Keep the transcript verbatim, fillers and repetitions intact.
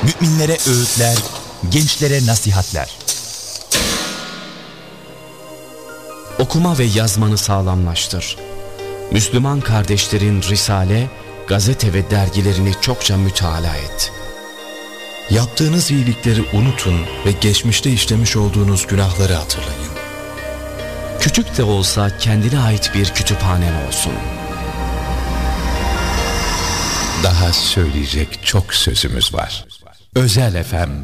Müminlere öğütler, gençlere nasihatler. Okuma ve yazmanı sağlamlaştır. Müslüman kardeşlerin risale, gazete ve dergilerini çokça mütalaa et. Yaptığınız iyilikleri unutun ve geçmişte işlemiş olduğunuz günahları hatırlayın. Küçük de olsa kendine ait bir kütüphanen olsun. Daha söyleyecek çok sözümüz var. Özel F M